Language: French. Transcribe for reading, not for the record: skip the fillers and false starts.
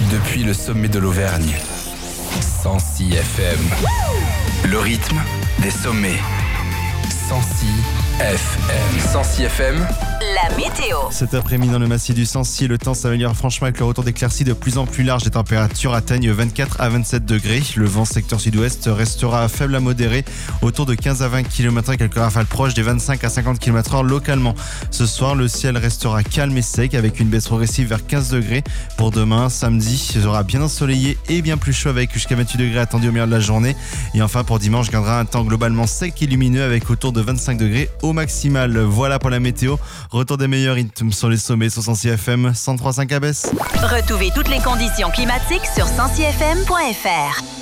depuis le sommet de l'Auvergne. 106 FM. Le rythme des sommets. 106 FM. 106 FM. La météo. Cet après-midi dans le massif du Sancy, le temps s'améliore franchement avec le retour d'éclaircies de plus en plus larges. Les températures atteignent 24 à 27 degrés. Le vent secteur sud-ouest restera faible à modéré, autour de 15 à 20 km/h, quelques rafales proches des 25 à 50 km/h localement. Ce soir, le ciel restera calme et sec avec une baisse progressive vers 15 degrés. Pour demain, samedi, il sera bien ensoleillé et bien plus chaud avec jusqu'à 28 degrés attendus au milieu de la journée. Et enfin, pour dimanche, viendra un temps globalement sec et lumineux avec autour de 25 degrés au maximal. Voilà pour la météo. Retour des meilleurs rythmes sur les sommets sur 106 FM, 103.5 à Besse. Retrouvez toutes les conditions climatiques sur 106fm.fr.